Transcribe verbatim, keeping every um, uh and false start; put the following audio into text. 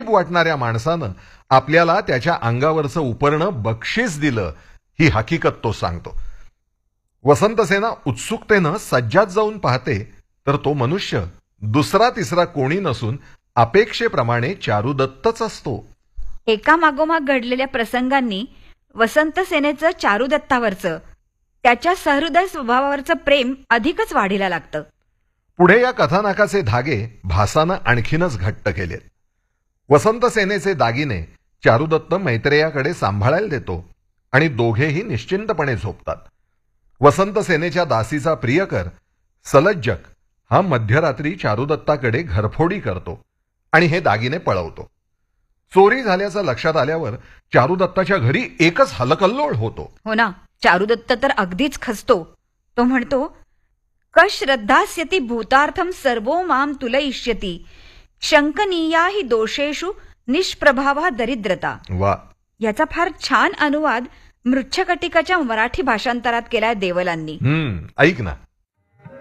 नशीब वाटणाऱ्या माणसानं आपल्याला त्याच्या अंगावरचं उपरणं बक्षीस दिलं ही हकीकत तो सांगतो. वसंतसेना उत्सुकतेनं सज्जात जाऊन पाहते तर तो मनुष्य दुसरा तिसरा कोणी नसून अपेक्षेप्रमाणे चारुदत्तच असतो. एका मागोमाग घडलेल्या प्रसंगांनी वसंतसेनेचं चारुदत्तावरचं, त्याच्या सहृदय स्वभावावरचं प्रेम अधिकच वाढीला लागतं. पुढे या कथानकाचे धागे भासानं आणखीनच घट्ट केलेत. वसंतसेनेचे दागिने चारुदत्त मैत्रेयाकडे सांभाळायला देतो आणि दोघेही निश्चिंतपणे झोपतात. वसंतसेनेच्या दासीचा प्रियकर सलज्जक हा मध्यरात्री चारुदत्ताकडे घरफोडी करतो आणि हे दागिने पळवतो. चोरी झाल्याचं लक्षात आल्यावर चारुदत्ताच्या घरी एकच हलकल्लोळ होतो. हो ना, चारुदत्त तर अगदीच खचतो. तो म्हणतो, कश्रद्धास्यती भूतार्थम सर्वो माम तुलयिष्यती शंकनीया हि दोषेषु निष्प्रभावा दरिद्रता. वा, याचा फार छान अनुवाद मृच्छकटिकाच्या मराठी भाषांतरात केलाय देवलांनी. हम्म ऐक ना,